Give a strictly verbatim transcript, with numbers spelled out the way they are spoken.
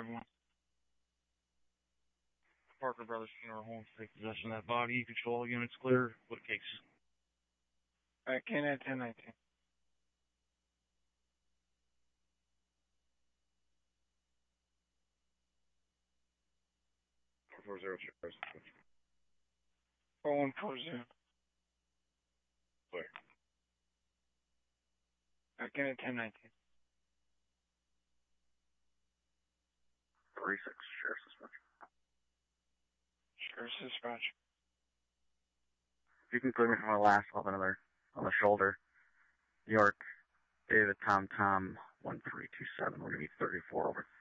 one. Parker Brothers Funeral Home, take possession of that body. Control all units clear. What case? Back in at ten nineteen. four four zero, Charles. four one four zero. Clear. Back in at ten nineteen. three six, Sheriff's Dispatch. Sheriff's Dispatch. If you can clear me from my last up another on the shoulder. York, David, Tom, Tom, one three two seven. We're going to be thirty-four over